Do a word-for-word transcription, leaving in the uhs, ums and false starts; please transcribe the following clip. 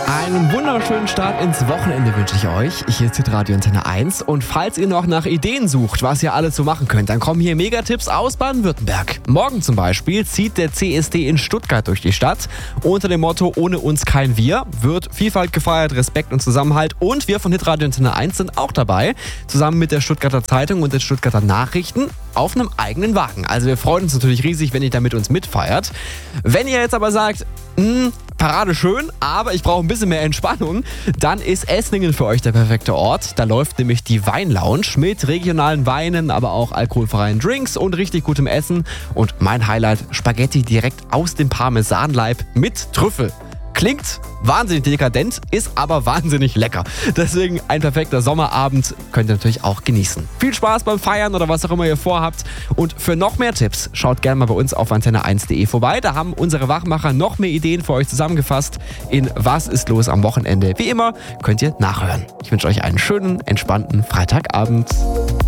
Einen wunderschönen Start ins Wochenende wünsche ich euch. Hier ist Radio Antenne eins und falls ihr noch nach Ideen sucht, was ihr alles so machen könnt, dann kommen hier Megatipps aus Baden-Württemberg. Morgen zum Beispiel zieht der C S D in Stuttgart durch die Stadt. Unter dem Motto Ohne uns kein Wir wird Vielfalt gefeiert, Respekt und Zusammenhalt und wir von Hitradio Antenne eins sind auch dabei, zusammen mit der Stuttgarter Zeitung und den Stuttgarter Nachrichten auf einem eigenen Wagen. Also wir freuen uns natürlich riesig, wenn ihr da mit uns mitfeiert. Wenn ihr jetzt aber sagt, mh, Parade schön, aber ich brauche ein bisschen mehr Entspannung, dann ist Esslingen für euch der perfekte Ort. Da läuft nämlich die Weinlounge mit regionalen Weinen, aber auch alkoholfreien Drinks und richtig gutem Essen. Und mein Highlight, Spaghetti direkt aus dem Parmesanleib mit Trüffel. Klingt wahnsinnig dekadent, ist aber wahnsinnig lecker. Deswegen ein perfekter Sommerabend könnt ihr natürlich auch genießen. Viel Spaß beim Feiern oder was auch immer ihr vorhabt. Und für noch mehr Tipps schaut gerne mal bei uns auf antenne eins punkt de vorbei. Da haben unsere Wachmacher noch mehr Ideen für euch zusammengefasst in Was ist los am Wochenende. Wie immer könnt ihr nachhören. Ich wünsche euch einen schönen, entspannten Freitagabend.